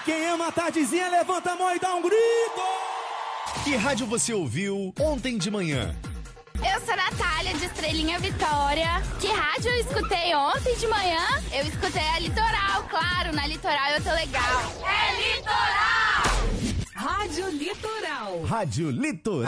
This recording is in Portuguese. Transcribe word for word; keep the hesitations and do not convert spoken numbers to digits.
Quem ama a tardezinha, levanta a mão e dá um grito. Que rádio você ouviu ontem de manhã? Eu sou a Natália, de Estrelinha Vitória. Que rádio eu escutei ontem de manhã? Eu escutei a Litoral, claro, na Litoral eu tô legal. É Litoral! Rádio Litoral. Rádio Litoral.